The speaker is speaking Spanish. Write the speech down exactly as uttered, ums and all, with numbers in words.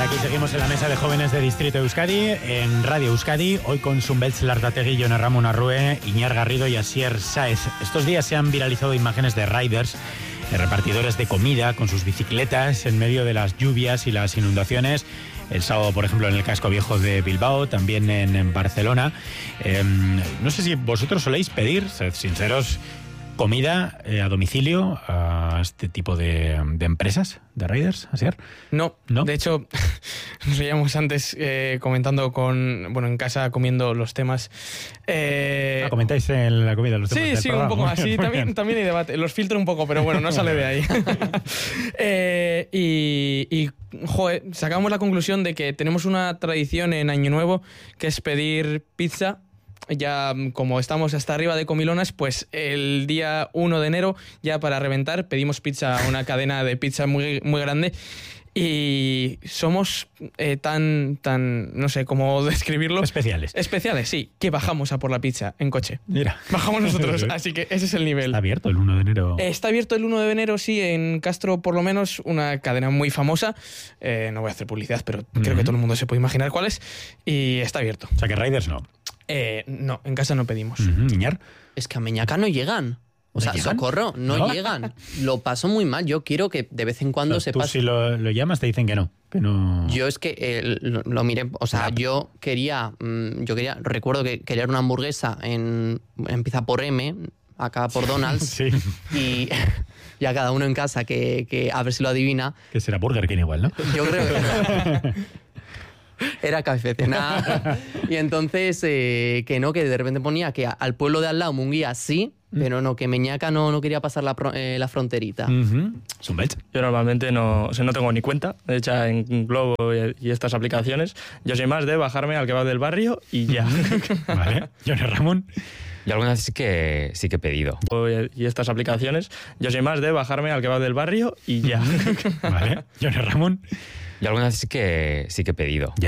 Aquí seguimos en la mesa de jóvenes de Distrito Euskadi, en Radio Euskadi, hoy con Zumbeltz Lartategui, Jon Ramón Arrue, Iñar Garrido y Asier Sáez. Estos días se han viralizado imágenes de riders, de repartidores de comida con sus bicicletas en medio de las lluvias y las inundaciones. El sábado, por ejemplo, en el casco viejo de Bilbao, también en, en Barcelona. Eh, no sé si vosotros soléis pedir, sed sinceros, comida eh, a domicilio a este tipo de, de empresas, de riders, Asier. No, ¿No? De hecho, nos veíamos antes eh, comentando con, bueno, en casa comiendo los temas. Eh, Ah, comentáis en la comida los temas Sí, del sí, programa. un poco Muy así. bien, muy También, bien. también hay debate. Los filtro un poco, pero bueno, no sale de ahí. eh, y, y, joder, sacamos la conclusión de que tenemos una tradición en Año Nuevo que es pedir pizza. Ya como estamos hasta arriba de comilonas, pues el día uno de enero, ya para reventar, pedimos pizza a una cadena de pizza muy, muy grande. Y somos eh, tan, tan, no sé cómo describirlo. Especiales. Especiales, sí, que bajamos a por la pizza en coche. Mira. Bajamos nosotros, así que ese es el nivel. Está abierto el uno de enero. Eh, Está abierto el uno de enero, sí, en Castro, por lo menos, una cadena muy famosa. Eh, no voy a hacer publicidad, pero creo Ujú. que todo el mundo se puede imaginar cuál es. Y está abierto. O sea que riders no. Eh, no, en casa no pedimos. Ujú, Iñar. Es que a Meñaca no llegan. O ¿No sea, llegan? socorro, no, ¿No? llegan. Lo paso muy mal. Yo quiero que de vez en cuando O sea, se tú pase. si lo, lo llamas te dicen que no. Que no... Yo es que eh, lo, lo miré, o sea, yo quería, mm, yo quería, recuerdo que quería una hamburguesa en, empieza por M, acá por Donald's, Sí, y ya cada uno en casa que, que a ver si lo adivina. que será Burger King igual, ¿no? Yo creo que era K F C, nada. Y entonces, eh, que no, que de repente ponía que al pueblo de al lado Munguía sí, pero no, que Meñaca no, no quería pasar la, pro- eh, la fronterita. Ujú. Zumbeltz. Yo normalmente no, o sea, no tengo ni cuenta hecha en Globo y, y estas aplicaciones. Yo soy más de bajarme al kebab del barrio y ya. Vale. Jon Ramón. Yo alguna vez sí que, sí que he pedido. Y estas aplicaciones. Yo soy más de bajarme al kebab del barrio y ya. Vale. Jon Ramón. Yo alguna vez sí que, sí que he pedido.